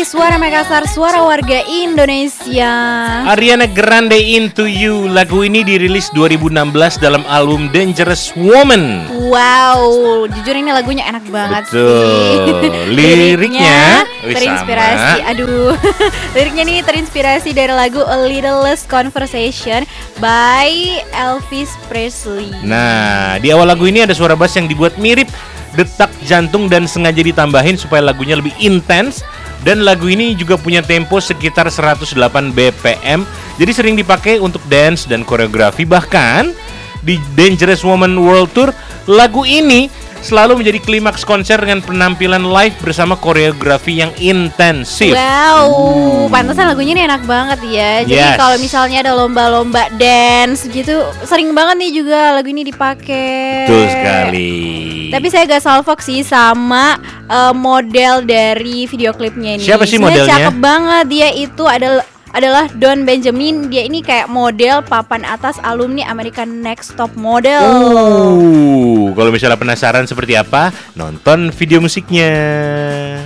Suara Makassar, suara warga Indonesia. Ariana Grande Into You. Lagu ini dirilis 2016 dalam album Dangerous Woman. Wow, jujur ini lagunya enak banget Betul. sih. Liriknya terinspirasi. Aduh. Liriknya nih terinspirasi dari lagu A Little Less Conversation by Elvis Presley. Nah, di awal lagu ini ada suara bass yang dibuat mirip detak jantung dan sengaja ditambahin supaya lagunya lebih intens. Dan lagu ini juga punya tempo sekitar 108 BPM. Jadi sering dipakai untuk dance dan koreografi. Bahkan di Dangerous Woman World Tour, lagu ini selalu menjadi klimaks konser dengan penampilan live bersama koreografi yang intensif. Wow, pantesan lagunya ini enak banget ya. Jadi kalau misalnya ada lomba-lomba dance gitu, sering banget nih juga lagu ini dipakai. Betul sekali. Tapi saya gak salfok sih sama model dari video klipnya ini. Siapa sih modelnya? Cakep banget, dia itu adalah Don Benjamin. Dia ini kayak model papan atas alumni American Next Top Model. Kalau misalnya penasaran seperti apa, nonton video musiknya.